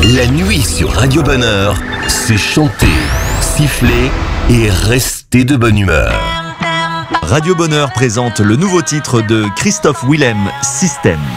La nuit sur Radio Bonheur, c'est chanter, siffler et rester de bonne humeur. Radio Bonheur présente le nouveau titre de Christophe Willem, Système.